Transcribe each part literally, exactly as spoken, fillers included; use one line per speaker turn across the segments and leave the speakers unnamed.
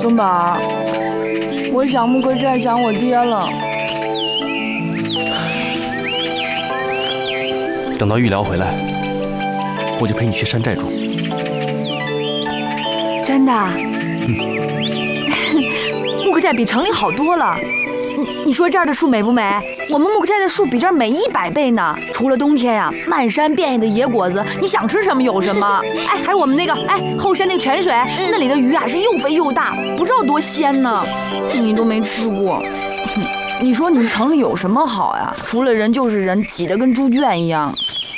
宗宝，我想木克寨想我爹了。
等到玉辽回来，我就陪你去山寨住。
真的？
嗯。
木克寨比城里好多了。你你说这儿的树美不美？我们木克寨的树比这儿美一百倍呢。除了冬天呀、啊，漫山遍野的野果子，你想吃什么有什么。哎，还有我们那个哎后山那个泉水，那里的鱼啊是又肥又大，不知道多鲜呢。你都没吃过。你说你们城里有什么好呀？除了人就是人，挤得跟猪圈一样。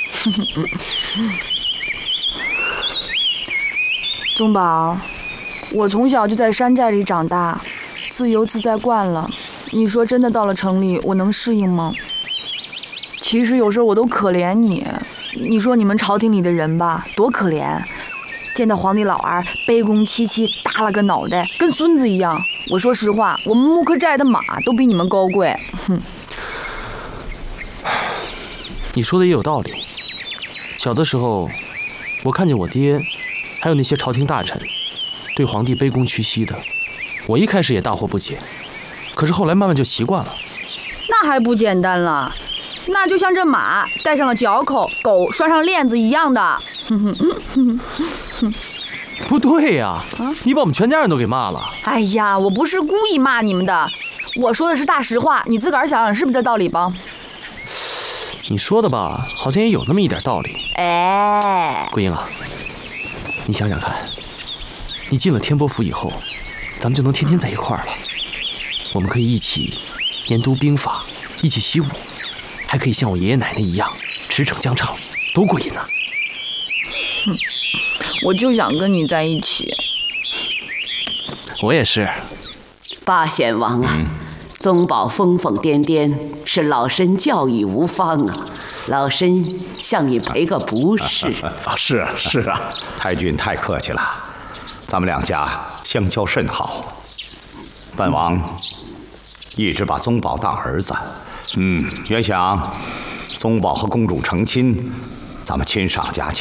宗宝，我从小就在山寨里长大，自由自在惯了。你说真的到了城里，我能适应吗？其实有时候我都可怜你。你说你们朝廷里的人吧，多可怜，见到皇帝老儿卑躬屈膝，耷拉个脑袋，跟孙子一样。我说实话，我们木克寨的马都比你们高贵。哼。
你说的也有道理。小的时候，我看见我爹，还有那些朝廷大臣，对皇帝卑躬屈膝的，我一开始也大惑不解。可是后来慢慢就习惯了。
那还不简单了？那就像这马戴上了脚口，狗拴上链子一样的。
不对呀、啊，你把我们全家人都给骂了。
哎呀，我不是故意骂你们的，我说的是大实话，你自个儿想想是不是这道理吧？
你说的吧，好像也有那么一点道理。
哎，
桂英啊，你想想看，你进了天波府以后，咱们就能天天在一块儿了。我们可以一起研读兵法，一起习武，还可以像我爷爷奶奶一样驰骋疆场，多过瘾啊！
哼，我就想跟你在一起。
我也是。
八贤王啊，嗯、宗宝疯疯癫癫，是老身教育无方啊，老身向你赔个不是。
啊，是啊是啊，太君太客气了，咱们两家相交甚好。本王一直把宗宝当儿子，嗯，原想宗宝和公主成亲，咱们亲上加亲。